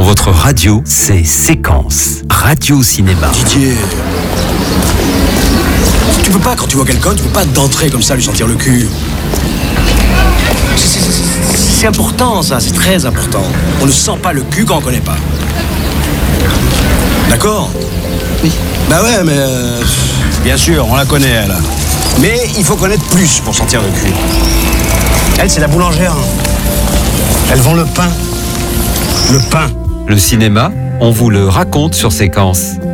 Votre radio, c'est Séquence. Radio Cinéma. Didier, tu peux pas, quand tu vois quelqu'un, tu peux pas d'entrer comme ça, lui sentir le cul. C'est important, ça, c'est très important. On ne sent pas le cul quand on connaît pas. D'accord ? Oui. Bah ouais, mais... bien sûr, on la connaît, elle. Mais il faut connaître plus pour sentir le cul. Elle, c'est la boulangère. Elle vend le pain. Le pain. Le cinéma, on vous le raconte sur Séquence.